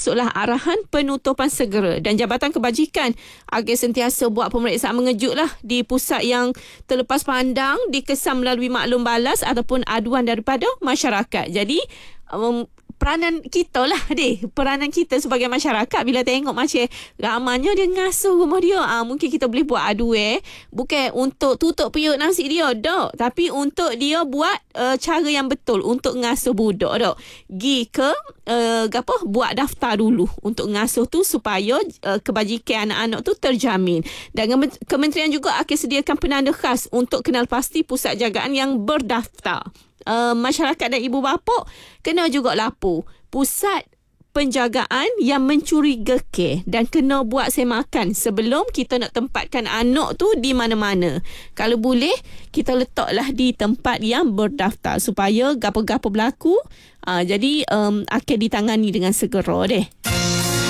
termasuklah arahan penutupan segera, dan Jabatan Kebajikan akan sentiasa buat pemeriksaan mengejut lah di pusat yang terlepas pandang, dikesan melalui maklum balas ataupun aduan daripada masyarakat. Jadi peranan kita lah peranan kita sebagai masyarakat bila tengok macam ramanya dia ngasuh rumah dia, mungkin kita boleh buat bukan untuk tutup periuk nasi dia dak, tapi untuk dia buat cara yang betul untuk ngasuh budak dak. Gi ke buat daftar dulu untuk ngasuh tu supaya kebajikan anak-anak tu terjamin. Dan kementerian juga akan sediakan penanda khas untuk kenal pasti pusat jagaan yang berdaftar. Masyarakat dan ibu bapa kena juga lapor pusat penjagaan yang mencurigakan dan kena buat semakan sebelum kita nak tempatkan anak tu di mana-mana. Kalau boleh, kita letaklah di tempat yang berdaftar supaya gapo-gapo berlaku, jadi akan ditangani dengan segera .